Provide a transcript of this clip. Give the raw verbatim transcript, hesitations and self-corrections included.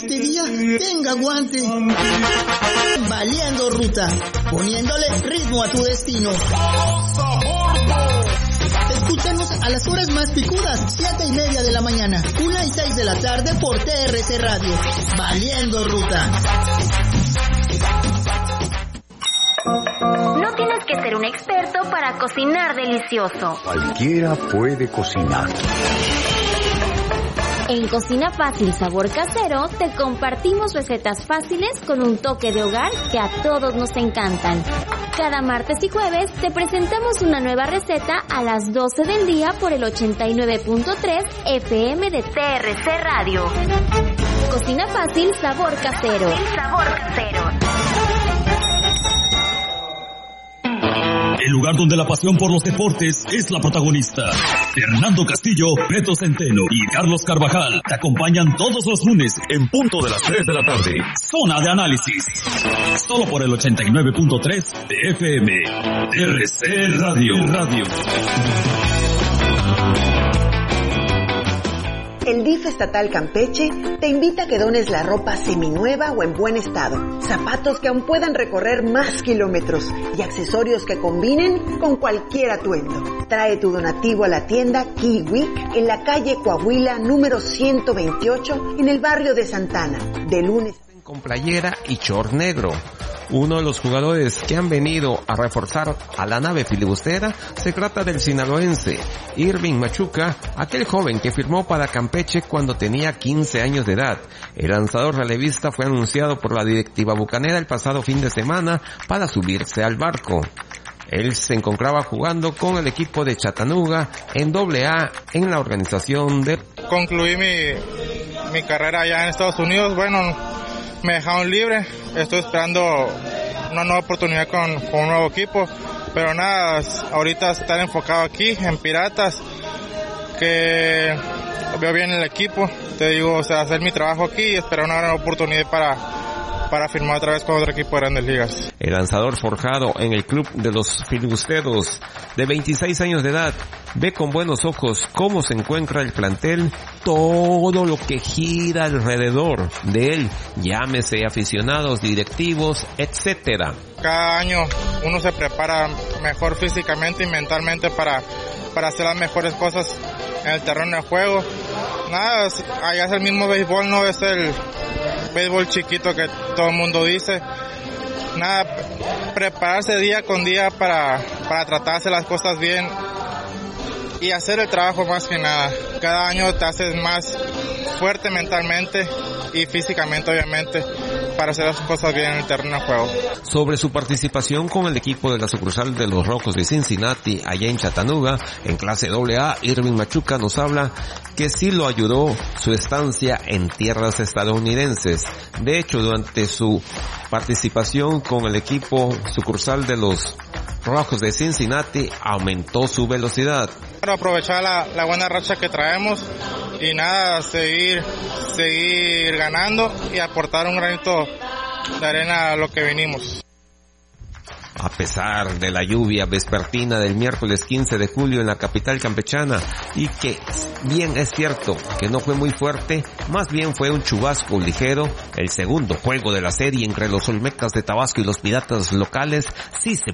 Este día tenga guante. Baleando ruta, poniéndole ritmo a tu destino. Escúchanos a las horas más picudas, siete y media de la mañana, una y seis de la tarde por T R C Radio. Baleando ruta. No tienes que ser un experto para cocinar delicioso. Cualquiera puede cocinar. En Cocina Fácil Sabor Casero te compartimos recetas fáciles con un toque de hogar que a todos nos encantan. Cada martes y jueves te presentamos una nueva receta a las doce del día por el ochenta y nueve punto tres F M de T R C Radio. Cocina Fácil Sabor Casero. Sabor Casero. El lugar donde la pasión por los deportes es la protagonista. Fernando Castillo, Beto Centeno y Carlos Carvajal te acompañan todos los lunes en punto de las tres de la tarde. Zona de análisis. Solo por el ochenta y nueve punto tres de F M. R C Radio. Radio. El D I F estatal Campeche te invita a que dones la ropa seminueva o en buen estado, zapatos que aún puedan recorrer más kilómetros y accesorios que combinen con cualquier atuendo. Trae tu donativo a la tienda Kiwik en la calle Coahuila número ciento veintiocho en el barrio de Santana, de lunes. Con playera y short negro. Uno de los jugadores que han venido a reforzar a la nave filibustera se trata del sinaloense Irving Machuca, aquel joven que firmó para Campeche cuando tenía quince años de edad. El lanzador relevista fue anunciado por la directiva bucanera el pasado fin de semana para subirse al barco. Él se encontraba jugando con el equipo de Chattanooga en doble A en la organización de... Concluí mi, mi carrera allá en Estados Unidos. Bueno, me dejaron libre. Estoy esperando una nueva oportunidad con, con un nuevo equipo. Pero nada, ahorita estar enfocado aquí en Piratas, que veo bien el equipo. Te digo, o sea, hacer mi trabajo aquí y esperar una gran oportunidad para... para firmar otra vez con otro equipo de Grandes Ligas. El lanzador forjado en el club de los filibusteros de veintiséis años de edad ve con buenos ojos cómo se encuentra el plantel, todo lo que gira alrededor de él, llámese aficionados, directivos, etcétera. Cada año uno se prepara mejor físicamente y mentalmente para, para hacer las mejores cosas en el terreno de juego. Nada, allá es el mismo béisbol, no es el béisbol chiquito que todo el mundo dice. Nada, prepararse día con día para, para tratar de hacer las cosas bien y hacer el trabajo más que nada. Cada año te haces más fuerte mentalmente y físicamente, obviamente, para hacer las cosas bien en el terreno de juego. Sobre su participación con el equipo de la sucursal de los Rojos de Cincinnati, allá en Chattanooga, en clase doble A, Irving Machuca nos habla que sí lo ayudó su estancia en tierras estadounidenses. De hecho, durante su participación con el equipo sucursal de los Rojos de Cincinnati, aumentó su velocidad. Para aprovechar la, la buena racha que traemos y nada, seguir, seguir ganando y aportar un granito de arena a lo que vinimos. A pesar de la lluvia vespertina del miércoles quince de julio en la capital campechana, y que bien es cierto que no fue muy fuerte, más bien fue un chubasco ligero, el segundo juego de la serie entre los Olmecas de Tabasco y los Piratas locales sí se